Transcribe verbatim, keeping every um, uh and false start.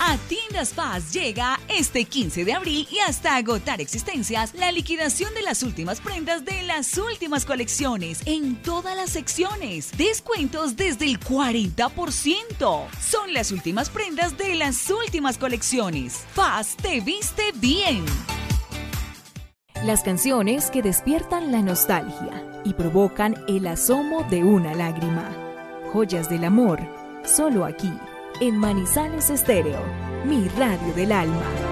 A Tiendas Paz llega este quince de abril y hasta agotar existencias la liquidación de las últimas prendas de las últimas colecciones en todas las secciones. Descuentos desde el cuarenta por ciento. Son las últimas prendas de las últimas colecciones. Paz te viste bien. Las canciones que despiertan la nostalgia y provocan el asomo de una lágrima. Joyas del amor, solo aquí, en Manizales Estéreo, mi radio del alma.